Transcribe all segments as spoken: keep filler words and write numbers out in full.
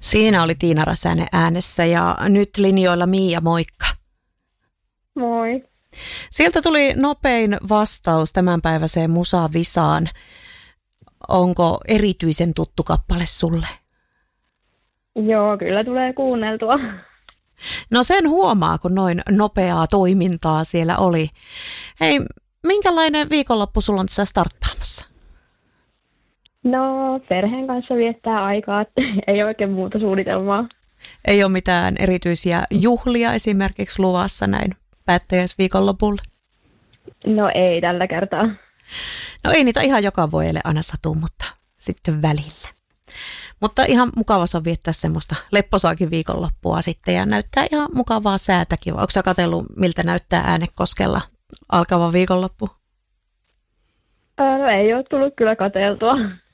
Siinä oli Tiina Räsänen äänessä ja nyt linjoilla Miia, moikka. Moi. Sieltä tuli nopein vastaus tämänpäiväiseen musavisaan. Onko erityisen tuttu kappale sulle? Joo, kyllä tulee kuunneltua. No sen huomaa, kun noin nopeaa toimintaa siellä oli. Hei, minkälainen viikonloppu sulla on tässä starttaamassa? No, perheen kanssa viettää aikaa, ei oikein muuta suunnitelmaa. Ei ole mitään erityisiä juhlia esimerkiksi luvassa näin päättäjäisviikonlopulla? No ei tällä kertaa. No ei niitä ihan joka vuodelle aina satu, mutta sitten välillä. Mutta ihan mukava on viettää semmoista lepposaakin viikonloppua sitten ja näyttää ihan mukavaa säätäkin. Onko sä katsellut, miltä näyttää Äänekoskella alkava viikonloppu? No ei ole tullut kyllä katseltua.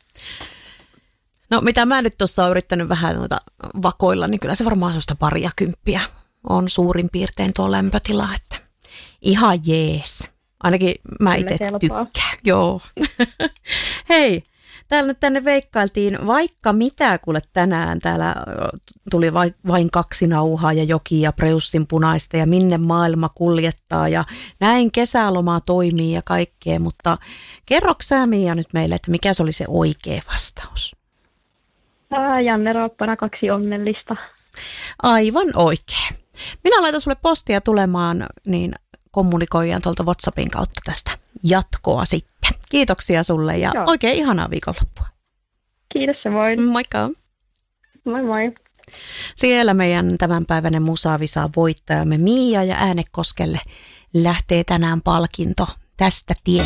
No mitä mä nyt tuossa olen yrittänyt vähän noita vakoilla, niin kyllä se varmaan sellaista paria kymppiä on suurin piirtein tuo lämpötila, että ihan jees. Ainakin mä itse tykkään. Joo. Hei, täällä nyt tänne veikkailtiin vaikka mitä, kuule tänään. Täällä tuli vain kaksi nauhaa ja joki ja preussin punaista ja minne maailma kuljettaa ja näin kesälomaa toimii ja kaikkea. Mutta kerroks sä, Miia, nyt meille, että mikä se oli se oikea vastaus? Ää, Janne Rauppana, kaksi onnellista. Aivan oikein. Minä laitan sulle postia tulemaan, niin kommunikoidaan tuolta WhatsAppin kautta tästä jatkoa sitten. Kiitoksia sulle ja Joo. Oikein ihanaa viikonloppua. Kiitos samoin. Moikka. Moi moi. Siellä meidän tämänpäiväinen musavisa voittajamme Miia ja Äänekoskelle lähtee tänään palkinto tästä tie.